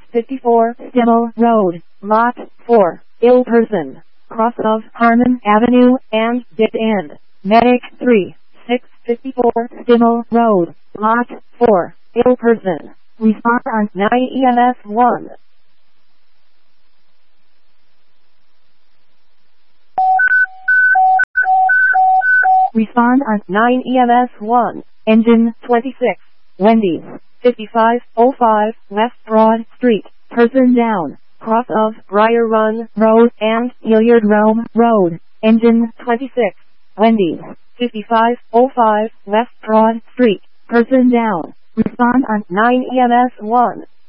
654 Stimmel Road, Lot 4, ill person, cross of Harmon Avenue and Dead End. Medic 3, 654 Stimmel Road, Lot 4, ill person. Respond on 9 EMS 1. Respond on 9 EMS 1. Engine 26. Wendy's. 5505 West Broad Street. Person down. Cross of Briar Run Road and Hilliard Rome Road. Engine 26. Wendy's. 5505 West Broad Street. Person down. Respond on 9 EMS 1.